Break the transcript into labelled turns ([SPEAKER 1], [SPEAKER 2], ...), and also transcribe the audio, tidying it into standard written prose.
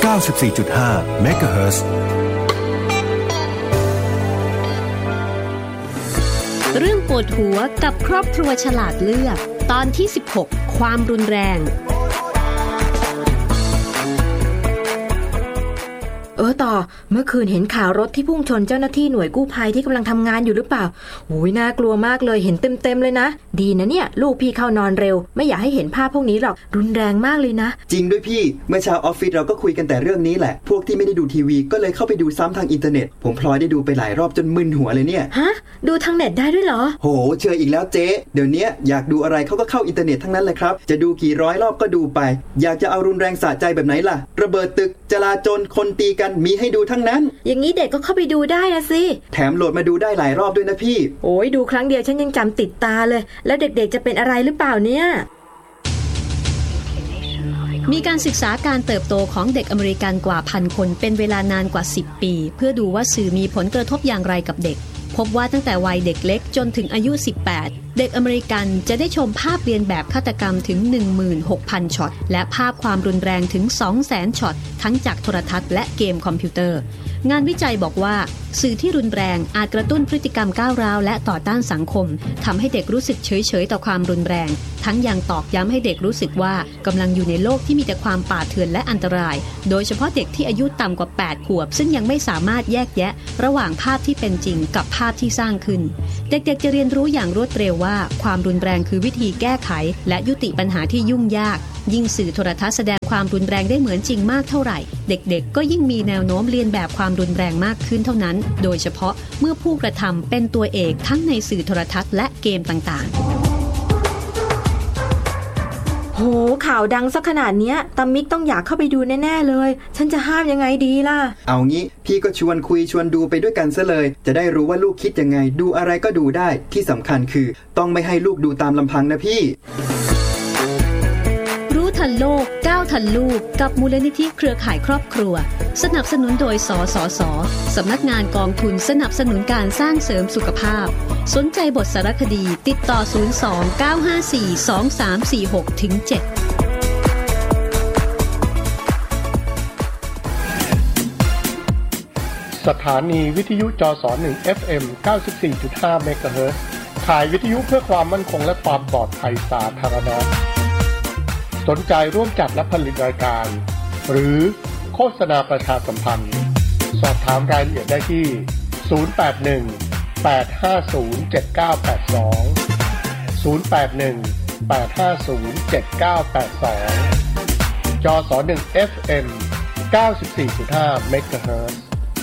[SPEAKER 1] 94.5 เมกะเฮิรตซ์
[SPEAKER 2] เรื่องปวดหัวกับครอบครัวฉลาดเลือกตอนที่16ความรุนแรง
[SPEAKER 3] ต่อเมื่อคืนเห็นข่าวรถที่พุ่งชนเจ้าหน้าที่หน่วยกู้ภัยที่กำลังทำงานอยู่หรือเปล่าโอ้ยน่ากลัวมากเลยเห็นเต็มเลยนะดีนะเนี่ยลูกพี่เข้านอนเร็วไม่อยากให้เห็นภาพพวกนี้หรอกรุนแรงมากเลยนะ
[SPEAKER 4] จริงด้วยพี่เมื่อเช้าออฟฟิศเราก็คุยกันแต่เรื่องนี้แหละพวกที่ไม่ได้ดูทีวีก็เลยเข้าไปดูซ้ำทางอินเทอร์เน็ตผมพลอยได้ดูไปหลายรอบจนมึนหัวเลยเนี่ย
[SPEAKER 3] ฮะดูทางเน็ตได้ด้วยเหรอ
[SPEAKER 4] โหเชื่ออีกแล้วเจ๊เดี๋ยวนี้อยากดูอะไรเขาก็เข้าอินเทอร์เน็ตทั้งนั้นเลยครับจะดูกี่ร้อยรอบก็ดูไปอยากจะเอารุนแรงสะใจแบบไหนล่ะระเบิดตึกจลาจลคนตีกันมีให้ดูทั้งนั้น
[SPEAKER 3] อย่างนี้เด็กก็เข้าไปดูได้นะสิ
[SPEAKER 4] แถมโหลดมาดูได้หลายรอบด้วยนะพี่
[SPEAKER 3] โอ้ยดูครั้งเดียวฉันยังจำติดตาเลยแล้วเด็กๆจะเป็นอะไรหรือเปล่าเนี่ย
[SPEAKER 2] มีการศึกษาการเติบโตของเด็กอเมริกันกว่าพันคนเป็นเวลานานกว่า10ปีเพื่อดูว่าสื่อมีผลกระทบอย่างไรกับเด็กพบว่าตั้งแต่วัยเด็กเล็กจนถึงอายุ18เด็กอเมริกันจะได้ชมภาพเลียนแบบฆาตกรรมถึง 16,000 ช็อตและภาพความรุนแรงถึง 200,000 ช็อตทั้งจากโทรทัศน์และเกมคอมพิวเตอร์งานวิจัยบอกว่าสื่อที่รุนแรงอาจกระตุ้นพฤติกรรมก้าวร้าวและต่อต้านสังคมทำให้เด็กรู้สึกเฉยๆต่อความรุนแรงทั้งยังตอกย้ำให้เด็กรู้สึกว่ากำลังอยู่ในโลกที่มีแต่ความป่าเถื่อนและอันตรายโดยเฉพาะเด็กที่อายุต่ำกว่า8 ขวบซึ่งยังไม่สามารถแยกแยะระหว่างภาพที่เป็นจริงกับภาพที่สร้างขึ้นเด็กๆจะเรียนรู้อย่างรวดเร็วว่าความรุนแรงคือวิธีแก้ไขและยุติปัญหาที่ยุ่งยากยิ่งสื่อโทรทัศน์แสดงความรุนแรงได้เหมือนจริงมากเท่าไหร่เด็กๆก็ยิ่งมีแนวโน้มเลียนแบบความรุนแรงมากขึ้นเท่านั้นโดยเฉพาะเมื่อผู้กระทำเป็นตัวเอกทั้งในสื่อโทรทัศน์และเกมต่างๆ
[SPEAKER 3] โหข่าวดังซะขนาดนี้ตามิกต้องอยากเข้าไปดูแน่ๆเลยฉันจะห้ามยังไงดีล่ะ
[SPEAKER 4] เอางี้พี่ก็ชวนคุยชวนดูไปด้วยกันซะเลยจะได้รู้ว่าลูกคิดยังไงดูอะไรก็ดูได้ที่สำคัญคือต้องไม่ให้ลูกดูตามลำพังนะพี่
[SPEAKER 2] รู้ทันโลกก้าวทันลูกกับมูลนิธิเครือข่ายครอบครัวสนับสนุนโดยสสส.สำนักงานกองทุนสนับสนุนการสร้างเสริมสุขภาพสนใจบทสารคดีติดต่อ02-954-2346-7
[SPEAKER 5] สถานีวิทยุจส1 FM 94.5 เมกะเฮิรตซ์ข่ายวิทยุเพื่อความมั่นคงและความปลอดภัยสาธารณะสนใจร่วมจัดและผลิตรายการหรือโฆษณาประชาสัมพันธ์สอบถามรายละเอียดได้ที่081-850-7982 081-850-7982 จส1 FM 94.5 เมกะเฮิรตซ์